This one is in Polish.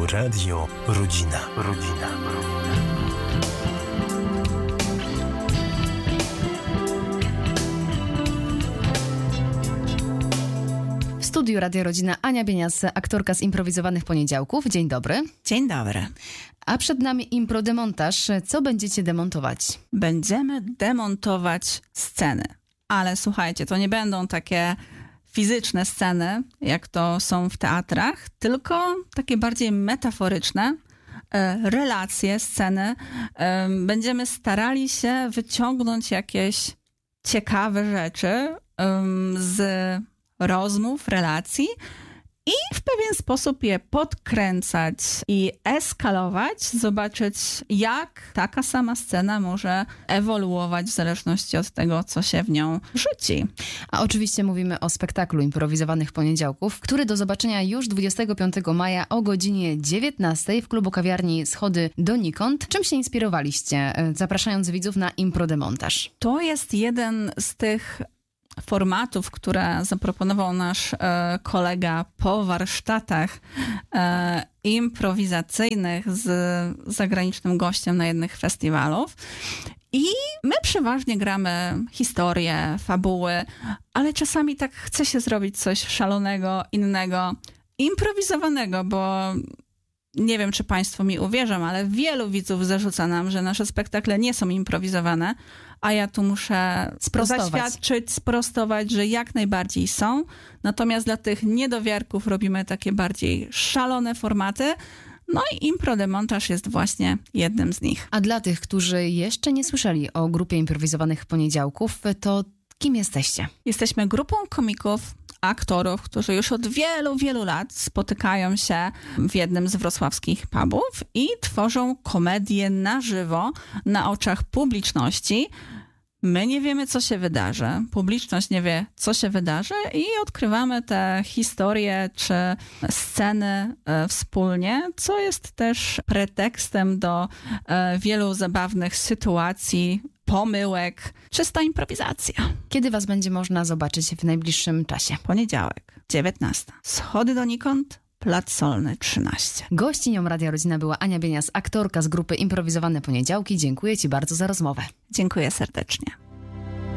Tu Radio Rodzina. W studiu Radio Rodzina Ania Bienias, aktorka z improwizowanych poniedziałków. Dzień dobry. Dzień dobry. A przed nami improdemontaż. Co będziecie demontować? Będziemy demontować sceny. Ale słuchajcie, to nie będą takie fizyczne sceny, jak to są w teatrach, tylko takie bardziej metaforyczne relacje, sceny. Będziemy starali się wyciągnąć jakieś ciekawe rzeczy z rozmów, relacji i w pewien sposób je podkręcać i eskalować, zobaczyć, jak taka sama scena może ewoluować w zależności od tego, co się w nią rzuci. A oczywiście mówimy o spektaklu improwizowanych poniedziałków, który do zobaczenia już 25 maja o godzinie 19 w klubu kawiarni Schody donikąd. Czym się inspirowaliście, zapraszając widzów na improdemontaż? To jest jeden z tych formatów, które zaproponował nasz kolega po warsztatach improwizacyjnych z zagranicznym gościem na jednych festiwalów. I my przeważnie gramy historie, fabuły, ale czasami tak chce się zrobić coś szalonego, innego, improwizowanego, bo nie wiem, czy Państwo mi uwierzą, ale wielu widzów zarzuca nam, że nasze spektakle nie są improwizowane, a ja tu muszę sprostować, że jak najbardziej są. Natomiast dla tych niedowiarków robimy takie bardziej szalone formaty. No i improdemontaż jest właśnie jednym z nich. A dla tych, którzy jeszcze nie słyszeli o grupie improwizowanych poniedziałków, to kim jesteście? Jesteśmy grupą komików, aktorów, którzy już od wielu, wielu lat spotykają się w jednym z wrocławskich pubów i tworzą komedię na żywo, na oczach publiczności. My nie wiemy, co się wydarzy. Publiczność nie wie, co się wydarzy i odkrywamy te historie czy sceny wspólnie, co jest też pretekstem do wielu zabawnych sytuacji, pomyłek, czysta improwizacja. Kiedy was będzie można zobaczyć w najbliższym czasie? Poniedziałek, 19. Schody donikąd, Plac Solny 13. Gościnią Radia Rodzina była Ania Bienias, aktorka z grupy Improwizowane Poniedziałki. Dziękuję Ci bardzo za rozmowę. Dziękuję serdecznie.